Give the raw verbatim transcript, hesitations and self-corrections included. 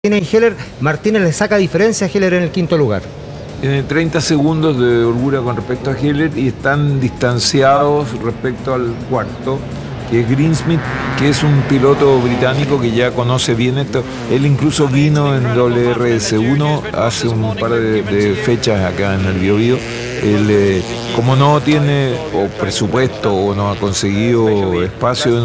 Martínez y Heller. Martínez le saca diferencia a Heller en el quinto lugar. Tiene treinta segundos de holgura con respecto a Heller y están distanciados respecto al cuarto, que es Greensmith, que es un piloto británico que ya conoce bien esto. Él incluso vino en W R S uno hace un par de, de fechas acá en el Biobío. Él, eh, como no tiene o presupuesto o no ha conseguido espacio en